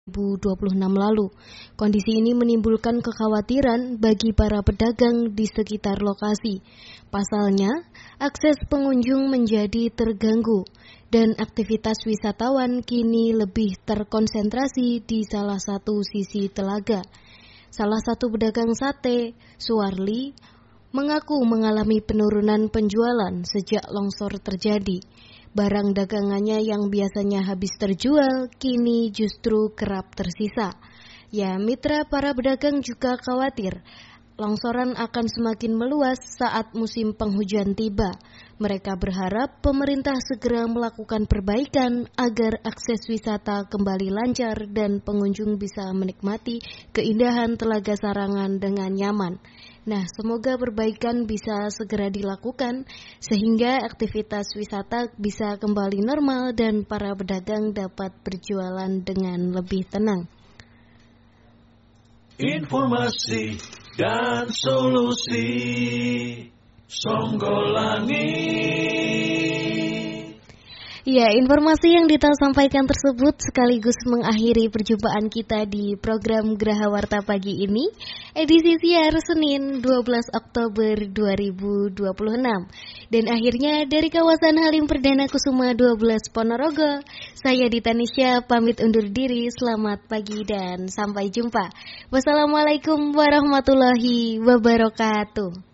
2026 lalu. Kondisi ini menimbulkan kekhawatiran bagi para pedagang di sekitar lokasi. Pasalnya, akses pengunjung menjadi terganggu dan aktivitas wisatawan kini lebih terkonsentrasi di salah satu sisi telaga. Salah satu pedagang sate, Suwarli, mengaku mengalami penurunan penjualan sejak longsor terjadi. Barang dagangannya yang biasanya habis terjual, kini justru kerap tersisa. Ya, mitra para pedagang juga khawatir longsoran akan semakin meluas saat musim penghujan tiba. Mereka berharap pemerintah segera melakukan perbaikan agar akses wisata kembali lancar dan pengunjung bisa menikmati keindahan Telaga Sarangan dengan nyaman. Nah, semoga perbaikan bisa segera dilakukan sehingga aktivitas wisata bisa kembali normal dan para pedagang dapat berjualan dengan lebih tenang. Informasi dan solusi Songgolani. Ya, informasi yang Dita sampaikan tersebut sekaligus mengakhiri perjumpaan kita di program Graha Warta pagi ini, edisi siar Senin 12 Oktober 2026. Dan akhirnya dari kawasan Halim Perdana Kusuma 12 Ponorogo, saya Dita Nisya pamit undur diri. Selamat pagi dan sampai jumpa. Wassalamualaikum warahmatullahi wabarakatuh.